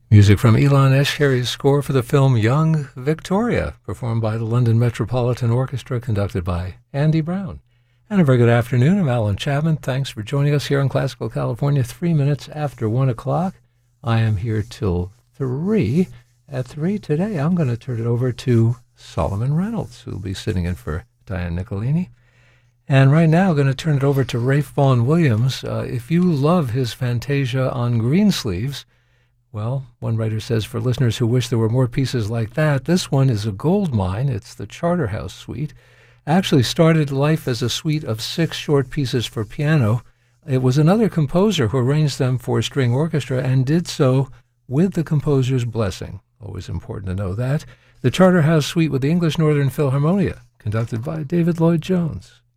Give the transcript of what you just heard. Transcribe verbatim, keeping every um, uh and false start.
Music from Elon Esheri's score for the film Young Victoria, performed by the London Metropolitan Orchestra, conducted by Andy Brown. And a very good afternoon. I'm Alan Chapman. Thanks for joining us here in Classical California, three minutes after one o'clock. I am here till three. At three today, I'm going to turn it over to Solomon Reynolds, who will be sitting in for Diane Nicolini. And right now, I'm going to turn it over to Rafe Vaughan Williams. Uh, if you love his Fantasia on Greensleeves, well, one writer says, for listeners who wish there were more pieces like that, this one is a gold mine. It's the Charterhouse Suite. Actually started life as a suite of six short pieces for piano. It was another composer who arranged them for string orchestra and did so with the composer's blessing. Always important to know that. The Charterhouse Suite with the English Northern Philharmonia, conducted by David Lloyd-Jones.